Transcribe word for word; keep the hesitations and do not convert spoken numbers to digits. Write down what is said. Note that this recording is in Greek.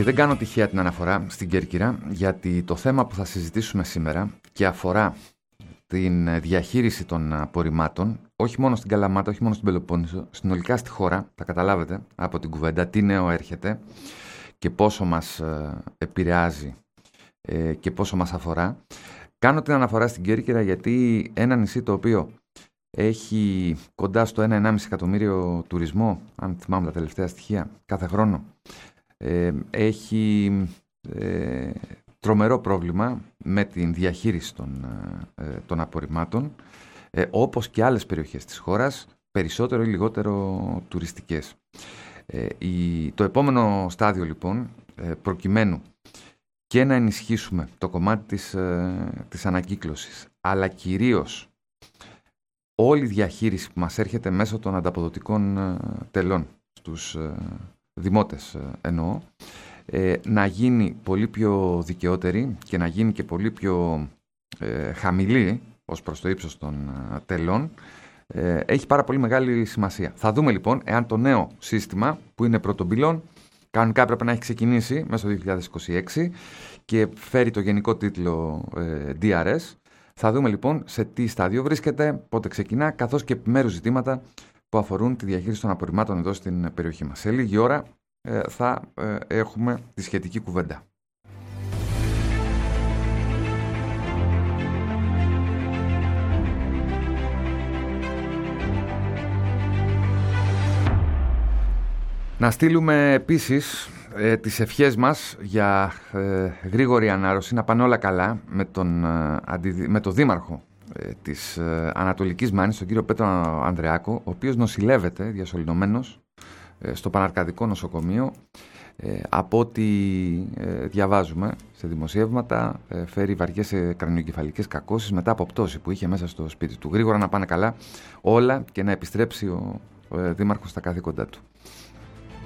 Και δεν κάνω τυχαία την αναφορά στην Κέρκυρα, γιατί το θέμα που θα συζητήσουμε σήμερα και αφορά την διαχείριση των απορριμμάτων, όχι μόνο στην Καλαμάτα, όχι μόνο στην Πελοπόννησο, συνολικά στη χώρα, θα καταλάβετε από την κουβέντα τι νέο έρχεται και πόσο μας επηρεάζει και πόσο μας αφορά. Κάνω την αναφορά στην Κέρκυρα γιατί ένα νησί το οποίο έχει κοντά στο ένα με ενάμιση εκατομμύριο τουρισμό, αν θυμάμαι τα τελευταία στοιχεία, κάθε χρόνο, ε, έχει ε, τρομερό πρόβλημα με την διαχείριση των, ε, των απορριμμάτων, ε, όπως και άλλες περιοχές της χώρας, περισσότερο ή λιγότερο τουριστικές. Ε, η, το επόμενο στάδιο λοιπόν, ε, προκειμένου και να ενισχύσουμε το κομμάτι της, ε, της ανακύκλωσης, αλλά κυρίως όλη η διαχείριση που μας έρχεται μέσω των ανταποδοτικών ε, τελών στους ε, δημότες ε, εννοώ, ε, να γίνει πολύ πιο δικαιότερη και να γίνει και πολύ πιο ε, χαμηλή ως προς το ύψος των ε, τελών, ε, έχει πάρα πολύ μεγάλη σημασία. Θα δούμε λοιπόν εάν το νέο σύστημα που είναι πρωτομπυλών, κανονικά έπρεπε να έχει ξεκινήσει μέσα στο δύο χιλιάδες είκοσι έξι και φέρει το γενικό τίτλο ε, ντι αρ ες. Θα δούμε λοιπόν σε τι στάδιο βρίσκεται, πότε ξεκινά, καθώς και επιμέρους ζητήματα που αφορούν τη διαχείριση των απορριμμάτων εδώ στην περιοχή μας. Σε λίγη ώρα ε, θα ε, έχουμε τη σχετική κουβέντα. Να στείλουμε επίσης ε, τις ευχές μας για ε, γρήγορη ανάρρωση, να πάνε όλα καλά με τον, ε, αντι, με τον δήμαρχο ε, της ε, Ανατολικής Μάνης, τον κύριο Πέτρο Ανδρεάκο, ο οποίος νοσηλεύεται διασωληνωμένος ε, στο Παναρκαδικό νοσοκομείο. Ε, από ό,τι ε, διαβάζουμε σε δημοσιεύματα, ε, φέρει βαριές ε, κρανιογκεφαλικές κακώσεις μετά από πτώση που είχε μέσα στο σπίτι του. Γρήγορα να πάνε καλά όλα και να επιστρέψει ο, ο ε, δήμαρχος στα καθήκοντά του.